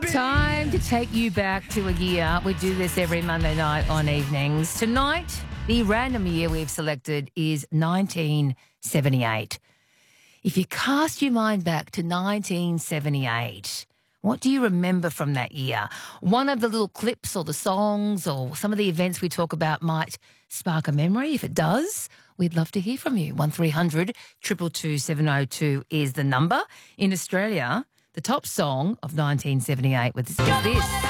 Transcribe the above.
Time to take you back to a year. We do this every Monday night on evenings. Tonight, the random year we've selected is 1978. If you cast your mind back to 1978, what do you remember from that year? One of the little clips or the songs or some of the events we talk about might spark a memory. If it does, we'd love to hear from you. 1300 222 702 is the number. In Australia, the top song of 1978 was this.